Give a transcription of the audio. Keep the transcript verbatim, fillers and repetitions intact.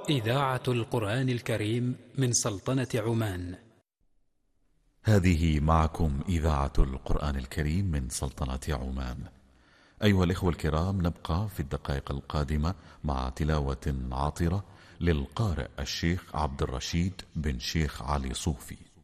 إذاعة القرآن الكريم من سلطنة عمان. هذه معكم إذاعة القرآن الكريم من سلطنة عمان. أيها الإخوة الكرام، نبقى في الدقائق القادمة مع تلاوة عاطرة للقارئ الشيخ عبد الرشيد بن شيخ علي صوفي.